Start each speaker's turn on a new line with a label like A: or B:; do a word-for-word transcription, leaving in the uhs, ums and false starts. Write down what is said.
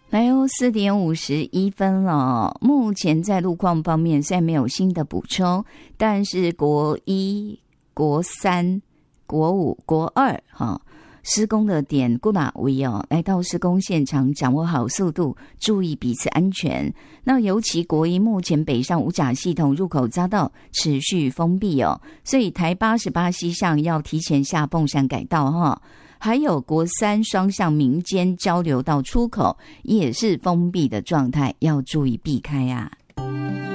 A: 来哦，四点五十一分了。目前在路况方面虽然没有新的补充，但是国一、国三、国五、国二哈，施工的点固哪位哦，来到施工现场，掌握好速度，注意彼此安全。那尤其国一目前北上五甲系统入口匝道持续封闭哦，所以台八十八西向要提前下凤山改道哈。还有国三双向民间交流道出口也是封闭的状态，要注意避开啊。